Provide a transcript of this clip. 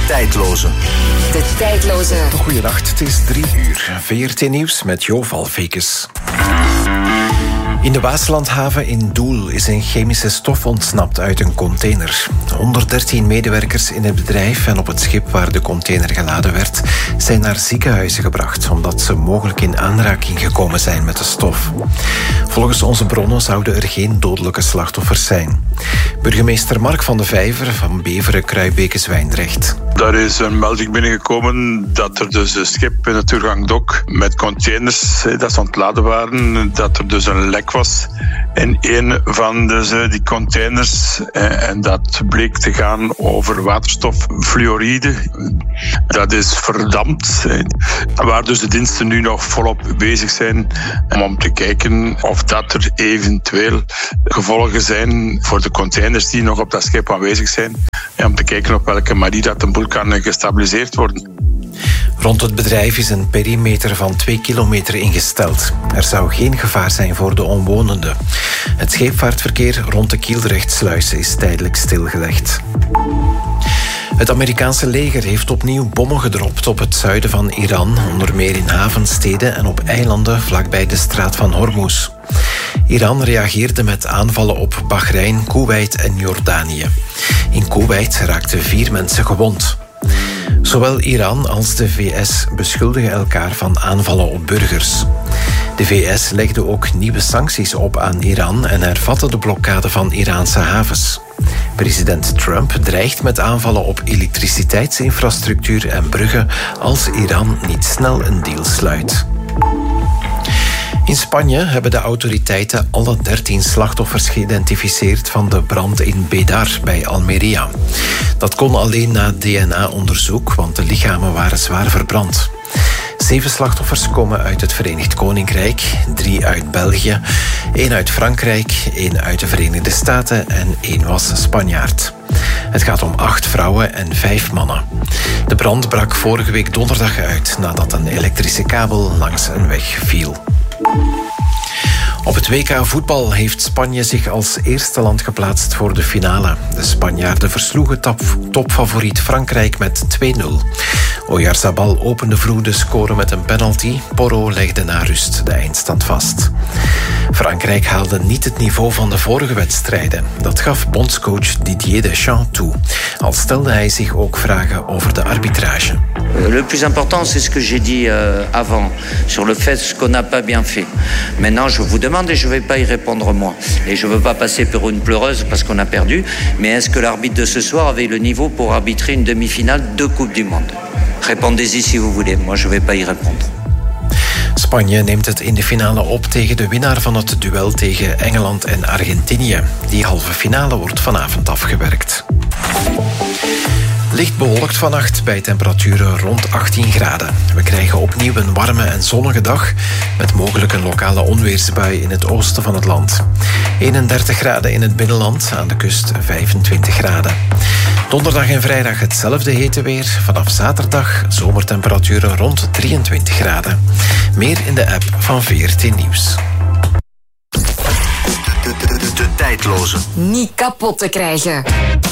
Tijdloze. De Tijdloze. Goeienacht, het is 3:00. VRT Nieuws met Jo Valvekes. In de Waaslandhaven in Doel is een chemische stof ontsnapt uit een container. 113 medewerkers in het bedrijf en op het schip waar de container geladen werd zijn naar ziekenhuizen gebracht omdat ze mogelijk in aanraking gekomen zijn met de stof. Volgens onze bronnen zouden er geen dodelijke slachtoffers zijn. Burgemeester Mark van de Vijver van Beveren-Kruibeke-Zwijndrecht. Daar is een melding binnengekomen dat er dus een schip in het Toergangdok met containers dat ze ontladen waren, dat er dus een lek was in een van die containers en dat bleek te gaan over waterstoffluoride. Dat is verdampt, waar dus de diensten nu nog volop bezig zijn om te kijken of dat er eventueel gevolgen zijn voor de containers die nog op dat schip aanwezig zijn en om te kijken op welke manier dat de boel kan gestabiliseerd worden. Rond het bedrijf is een perimeter van 2 kilometer ingesteld. Er zou geen gevaar zijn voor de omwonenden. Het scheepvaartverkeer rond de Kielrechtsluis is tijdelijk stilgelegd. Het Amerikaanse leger heeft opnieuw bommen gedropt op het zuiden van Iran, onder meer in havensteden en op eilanden vlakbij de straat van Hormuz. Iran reageerde met aanvallen op Bahrein, Koeweit en Jordanië. In Koeweit raakten 4 mensen gewond. Zowel Iran als de VS beschuldigen elkaar van aanvallen op burgers. De VS legde ook nieuwe sancties op aan Iran en hervatte de blokkade van Iraanse havens. President Trump dreigt met aanvallen op elektriciteitsinfrastructuur en bruggen als Iran niet snel een deal sluit. In Spanje hebben de autoriteiten alle 13 slachtoffers geïdentificeerd van de brand in Bédar bij Almería. Dat kon alleen na DNA-onderzoek, want de lichamen waren zwaar verbrand. 7 slachtoffers komen uit het Verenigd Koninkrijk, 3 uit België, 1 uit Frankrijk, 1 uit de Verenigde Staten en 1 was Spanjaard. Het gaat om 8 vrouwen en 5 mannen. De brand brak vorige week donderdag uit nadat een elektrische kabel langs een weg viel. Op het WK voetbal heeft Spanje zich als eerste land geplaatst voor de finale. De Spanjaarden versloegen topfavoriet Frankrijk met 2-0. Oyarzabal opende vroeg de score met een penalty. Porro legde na rust de eindstand vast. Frankrijk haalde niet het niveau van de vorige wedstrijden. Dat gaf bondscoach Didier Deschamps toe. Al stelde hij zich ook vragen over de arbitrage. Le plus important, c'est ce que j'ai dit avant, sur le fait ce qu'on n'a pas bien fait. Maintenant, je vous demande et je ne vais pas y répondre moi. Et je ne veux pas passer pour une pleureuse parce qu'on a perdu, mais est-ce que l'arbitre de ce soir avait le niveau pour arbitrer une demi-finale de Coupe du Monde? Répondez-y si vous voulez, moi je ne vais pas y répondre. Spanje neemt het in de finale op tegen de winnaar van het duel tegen Engeland en Argentinië. Die halve finale wordt vanavond afgewerkt. Licht bewolkt vannacht bij temperaturen rond 18 graden. We krijgen opnieuw een warme en zonnige dag met mogelijk een lokale onweersbui in het oosten van het land. 31 graden in het binnenland, aan de kust 25 graden. Donderdag en vrijdag hetzelfde hete weer. Vanaf zaterdag zomertemperaturen rond 23 graden. Meer in de app van VRT Nieuws. De Tijdloze. Niet kapot te krijgen.